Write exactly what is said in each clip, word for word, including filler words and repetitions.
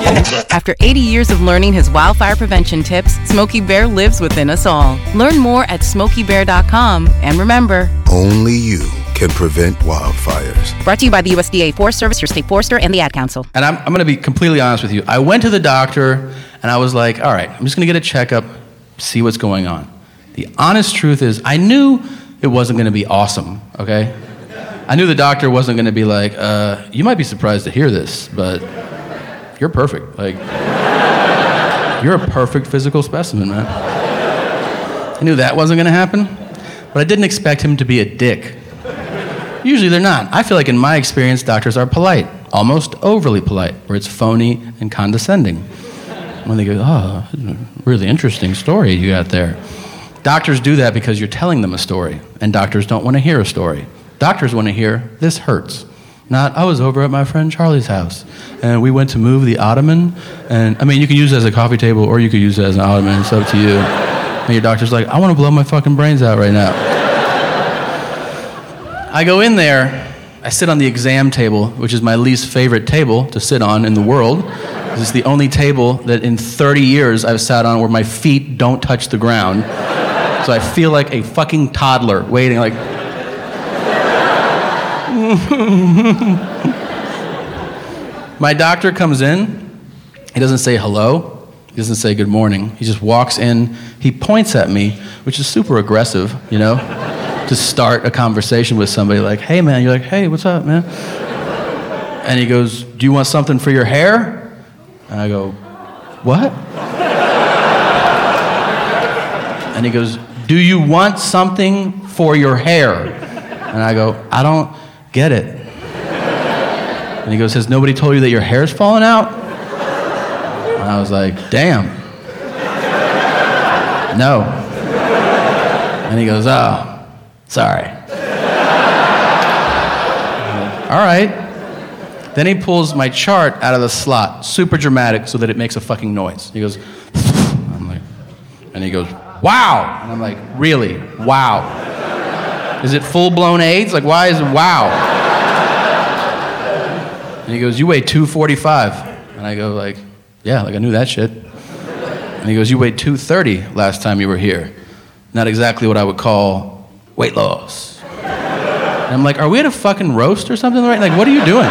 After eighty years of learning his wildfire prevention tips, Smokey Bear lives within us all. Learn more at smokey bear dot com. And remember, only you can prevent wildfires. Brought to you by the U S D A Forest Service, your state forester, and the Ad Council. And I'm, I'm going to be completely honest with you. I went to the doctor, and I was like, all right, I'm just going to get a checkup, see what's going on. The honest truth is, I knew it wasn't going to be awesome, okay? I knew the doctor wasn't going to be like, uh, you might be surprised to hear this, but you're perfect. Like, you're a perfect physical specimen, man. I knew that wasn't going to happen, but I didn't expect him to be a dick. Usually they're not. I feel like in my experience, doctors are polite, almost overly polite, where it's phony and condescending. When they go, oh, really interesting story you got there. Doctors do that because you're telling them a story, and doctors don't want to hear a story. Doctors want to hear, this hurts. Not, I was over at my friend Charlie's house, and we went to move the ottoman, and, I mean, you can use it as a coffee table, or you could use it as an ottoman, it's up to you. And your doctor's like, I want to blow my fucking brains out right now. I go in there, I sit on the exam table, which is my least favorite table to sit on in the world. This is the only table that in thirty years I've sat on where my feet don't touch the ground. So I feel like a fucking toddler waiting, like... My doctor comes in, he doesn't say hello, he doesn't say good morning, he just walks in, he points at me, which is super aggressive, you know, to start a conversation with somebody like, hey man, you're like, hey, what's up, man? And he goes, do you want something for your hair? And I go, what? And he goes, do you want something for your hair? And I go, I don't get it. And he goes, has nobody told you that your hair's falling out? And I was like, damn. No. And he goes, oh, sorry. All right. Then he pulls my chart out of the slot, super dramatic, so that it makes a fucking noise. He goes, I'm like, and he goes, wow. And I'm like, really? Wow. Is it full-blown AIDS? Like, why is it wow? And he goes, you weigh two forty-five. And I go like, yeah, like I knew that shit. And he goes, you weighed two thirty last time you were here. Not exactly what I would call weight loss. And I'm like, are we at a fucking roast or something? Right? Like, what are you doing?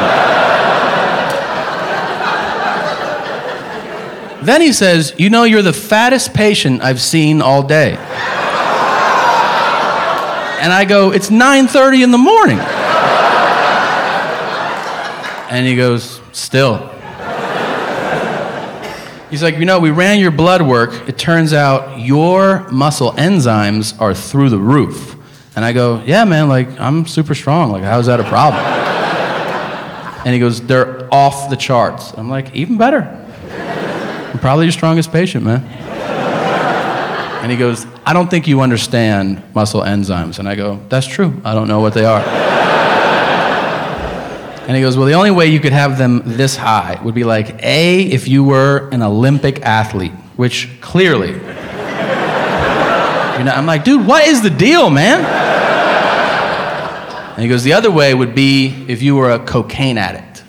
Then he says, you know, you're the fattest patient I've seen all day. And I go, it's nine thirty in the morning. And he goes, still. He's like, you know, we ran your blood work. It turns out your muscle enzymes are through the roof. And I go, yeah, man, like, I'm super strong. Like, how's that a problem? And he goes, they're off the charts. I'm like, even better. I'm probably your strongest patient, man. And he goes, I don't think you understand muscle enzymes. And I go, that's true. I don't know what they are. And he goes, well, the only way you could have them this high would be like, A, if you were an Olympic athlete, which clearly, you know, I'm like, dude, what is the deal, man? And he goes, the other way would be if you were a cocaine addict.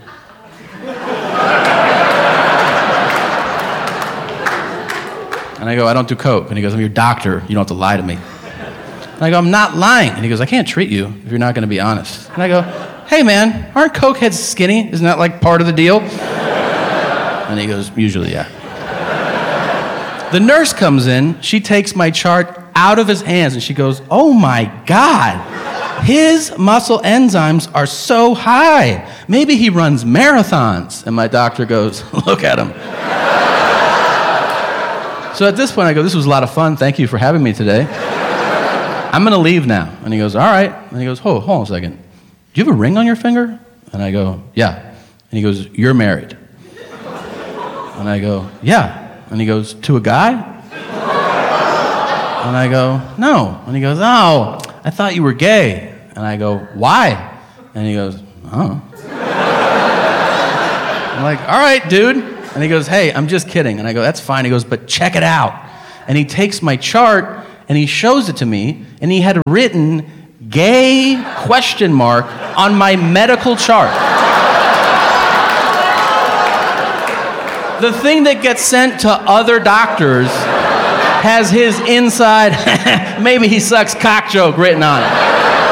And I go, I don't do coke. And he goes, I'm your doctor. You don't have to lie to me. And I go, I'm not lying. And he goes, I can't treat you if you're not going to be honest. And I go, hey man, aren't cokeheads skinny? Isn't that like part of the deal? And he goes, usually, yeah. The nurse comes in, she takes my chart out of his hands and she goes, oh my God, his muscle enzymes are so high. Maybe he runs marathons. And my doctor goes, look at him. So at this point I go, this was a lot of fun. Thank you for having me today. I'm gonna leave now. And he goes, all right. And he goes, hold, hold on a second. Do you have a ring on your finger? And I go, yeah. And he goes, you're married. And I go, yeah. And he goes, to a guy? And I go, no. And he goes, oh, I thought you were gay. And I go, why? And he goes, oh. I'm like, all right, dude. And he goes, hey, I'm just kidding. And I go, that's fine. He goes, but check it out. And he takes my chart and he shows it to me, and he had written gay question mark on my medical chart. The thing that gets sent to other doctors has his inside, maybe he sucks cock joke written on it.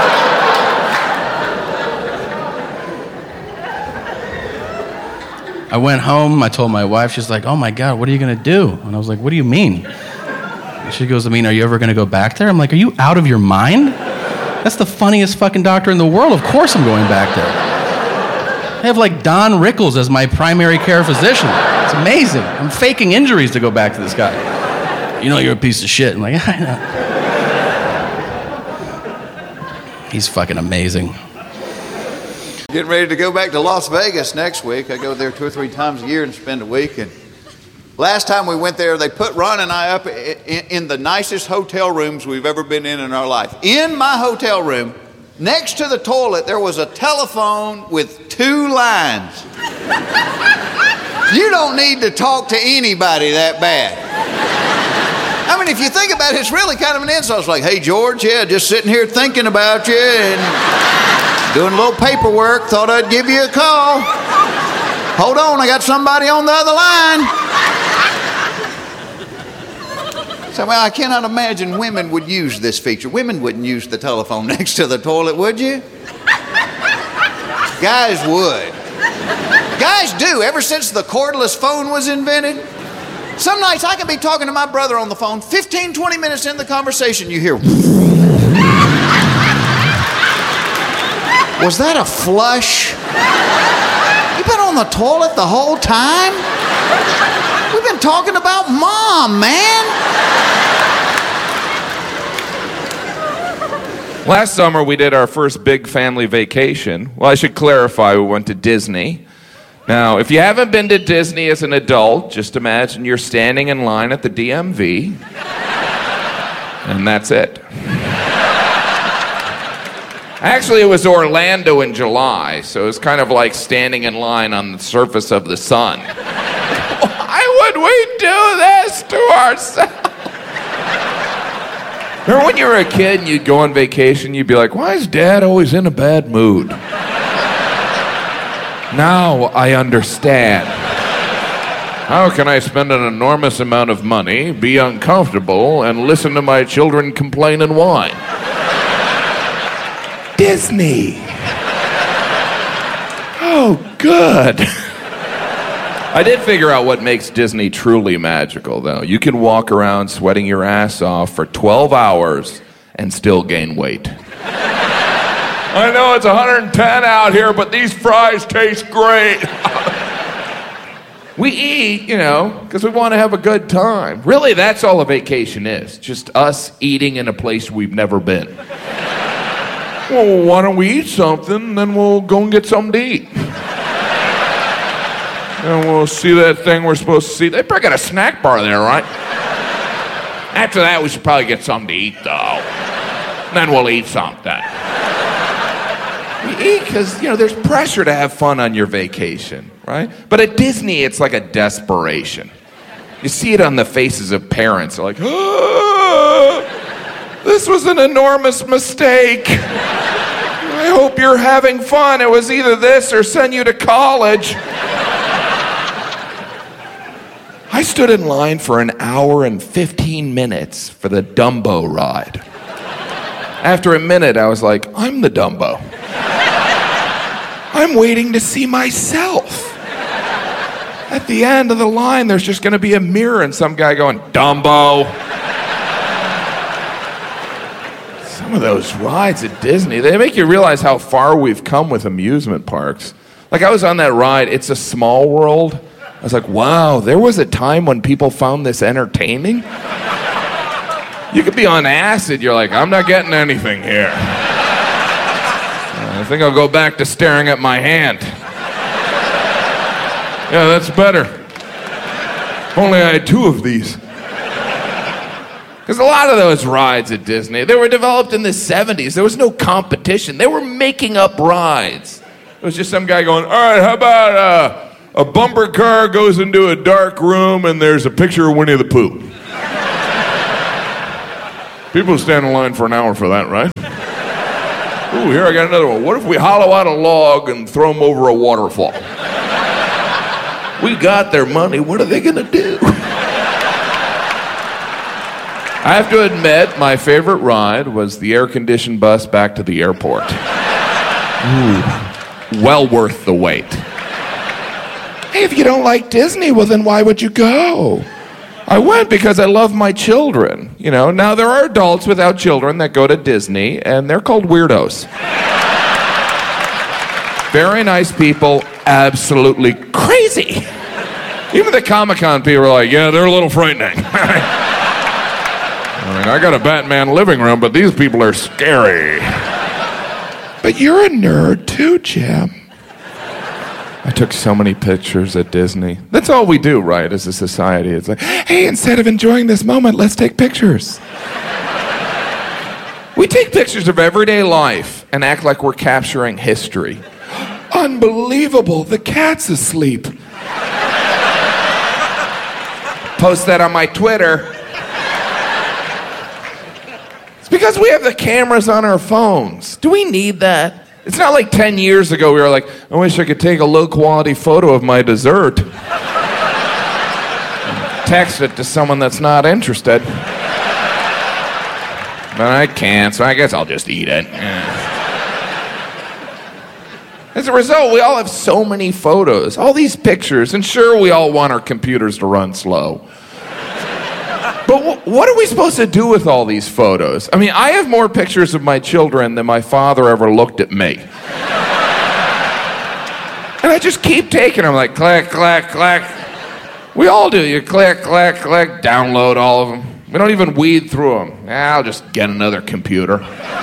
I went home, I told my wife, she's like, oh my God, what are you gonna do? And I was like, what do you mean? And she goes, I mean, are you ever gonna go back there? I'm like, are you out of your mind? That's the funniest fucking doctor in the world. Of course I'm going back there. I have like Don Rickles as my primary care physician. It's amazing. I'm faking injuries to go back to this guy. You know you're a piece of shit. I'm like, I know. He's fucking amazing. Getting ready to go back to Las Vegas next week. I go there two or three times a year and spend a week. And last time we went there, they put Ron and I up in, in the nicest hotel rooms we've ever been in in our life. In my hotel room, next to the toilet, there was a telephone with two lines. You don't need to talk to anybody that bad. I mean, if you think about it, it's really kind of an insult. It's like, hey, George, yeah, just sitting here thinking about you and doing a little paperwork. Thought I'd give you a call. Hold on, I got somebody on the other line. So, well, I cannot imagine women would use this feature. Women wouldn't use the telephone next to the toilet, would you? Guys would. Guys do. Ever since the cordless phone was invented, some nights I can be talking to my brother on the phone, fifteen, twenty minutes in the conversation, you hear, was that a flush? You been on the toilet the whole time? We've been talking about Mom, man. Last summer, we did our first big family vacation. Well, I should clarify, we went to Disney. Now, if you haven't been to Disney as an adult, just imagine you're standing in line at the D M V, and that's it. Actually, it was Orlando in July, so it was kind of like standing in line on the surface of the sun. Why would we do this to ourselves? Remember when you were a kid and you'd go on vacation, you'd be like, why is Dad always in a bad mood? Now I understand. How can I spend an enormous amount of money, be uncomfortable, and listen to my children complain and whine? Disney. Oh, good. I did figure out what makes Disney truly magical, though. You can walk around sweating your ass off for twelve hours and still gain weight. I know it's one hundred ten out here, but these fries taste great. We eat, you know, because we want to have a good time. Really, that's all a vacation is. Just us eating in a place we've never been. Well, why don't we eat something, then we'll go and get something to eat. And we'll see that thing we're supposed to see. They probably got a snack bar there, right? After that, we should probably get something to eat, though. Then we'll eat something. We eat because, you know, there's pressure to have fun on your vacation, right? But at Disney, it's like a desperation. You see it on the faces of parents. They're like, oh, this was an enormous mistake. I hope you're having fun. It was either this or send you to college. I stood in line for an hour and fifteen minutes for the Dumbo ride. After a minute, I was like, I'm the Dumbo. I'm waiting to see myself. At the end of the line, there's just going to be a mirror and some guy going, Dumbo. Some of those rides at Disney, they make you realize how far we've come with amusement parks. Like, I was on that ride, It's a Small World. I was like, wow, there was a time when people found this entertaining? You could be on acid, you're like, I'm not getting anything here. I think I'll go back to staring at my hand. Yeah, that's better. If only I had two of these. Because a lot of those rides at Disney, they were developed in the seventies. There was no competition. They were making up rides. It was just some guy going, all right, how about uh, a bumper car goes into a dark room and there's a picture of Winnie the Pooh. People stand in line for an hour for that, right? Ooh, here I got another one. What if we hollow out a log and throw him over a waterfall? We got their money. What are they going to do? I have to admit, my favorite ride was the air-conditioned bus back to the airport. Ooh, well worth the wait. Hey, if you don't like Disney, well, then why would you go? I went because I love my children. You know, now there are adults without children that go to Disney, and they're called weirdos. Very nice people, absolutely crazy. Even the Comic-Con people are like, yeah, they're a little frightening. I mean, I got a Batman living room, but these people are scary. But you're a nerd too, Jim. I took so many pictures at Disney. That's all we do, right, as a society. It's like, hey, instead of enjoying this moment, let's take pictures. We take pictures of everyday life and act like we're capturing history. Unbelievable, the cat's asleep. Post that on my Twitter. It's because we have the cameras on our phones. Do we need that? It's not like ten years ago we were like, I wish I could take a low-quality photo of my dessert. Text it to someone that's not interested. But I can't, so I guess I'll just eat it. As a result, we all have so many photos, all these pictures, and sure, we all want our computers to run slow. But w- what are we supposed to do with all these photos? I mean, I have more pictures of my children than my father ever looked at me. And I just keep taking them, like, click, click, click. We all do. You click, click, click, download all of them. We don't even weed through them. I'll just get another computer.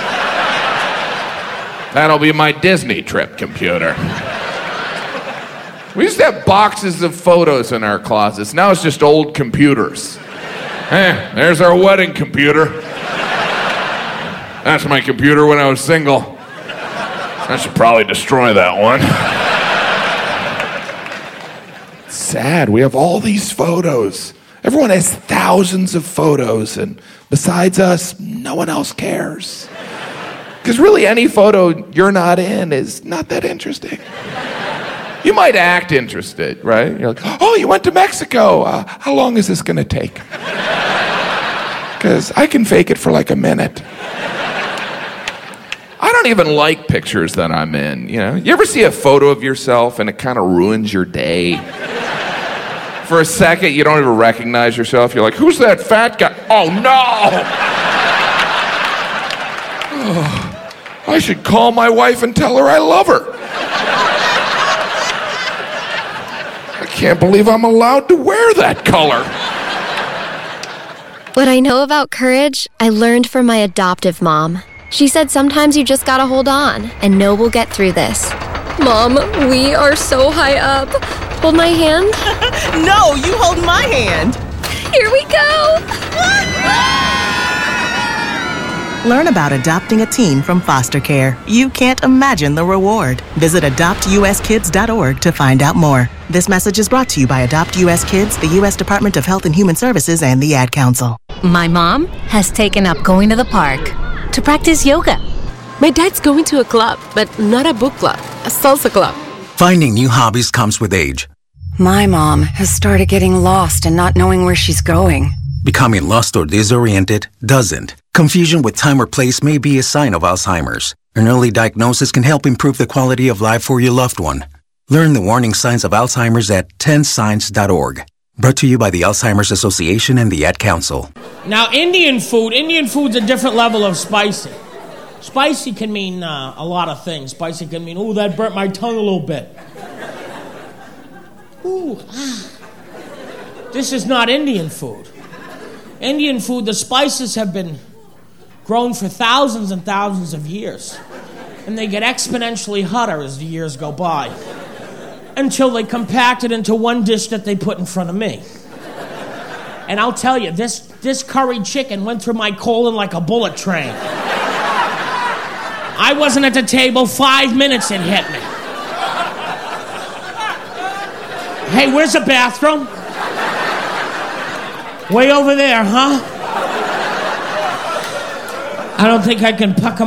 That'll be my Disney trip computer. We used to have boxes of photos in our closets. Now it's just old computers. Eh, there's our wedding computer. That's my computer when I was single. I should probably destroy that one. It's sad. We have all these photos. Everyone has thousands of photos, and besides us, no one else cares. Because really, any photo you're not in is not that interesting. You might act interested, right? You're like, oh, you went to Mexico. Uh, how long is this going to take? Because I can fake it for like a minute. I don't even like pictures that I'm in, you know? You ever see a photo of yourself and it kind of ruins your day? For a second, you don't even recognize yourself. You're like, who's that fat guy? Oh, no! Oh, I should call my wife and tell her I love her. I can't believe I'm allowed to wear that color. What I know about courage, I learned from my adoptive mom. She said sometimes you just gotta hold on and know we'll get through this. Mom, we are so high up. Hold my hand. No, you hold my hand. Here we go. Learn about adopting a teen from foster care. You can't imagine the reward. Visit adopt u s kids dot org to find out more. This message is brought to you by Adopt U S Kids, the U S Department of Health and Human Services, and the Ad Council. My mom has taken up going to the park to practice yoga. My dad's going to a club, but not a book club, a salsa club. Finding new hobbies comes with age. My mom has started getting lost and not knowing where she's going. Becoming lost or disoriented doesn't. Confusion with time or place may be a sign of Alzheimer's. An early diagnosis can help improve the quality of life for your loved one. Learn the warning signs of Alzheimer's at ten signs dot org. Brought to you by the Alzheimer's Association and the Ad Council. Now, Indian food, Indian food's a different level of spicy. Spicy can mean uh, a lot of things. Spicy can mean, ooh, that burnt my tongue a little bit. Ooh, ah. This is not Indian food. Indian food, the spices have been grown for thousands and thousands of years. And they get exponentially hotter as the years go by. Until they compact it into one dish that they put in front of me. And I'll tell you, this, this curried chicken went through my colon like a bullet train. I wasn't at the table five minutes, it hit me. Hey, where's the bathroom? Way over there, huh? I don't think I can puck 'em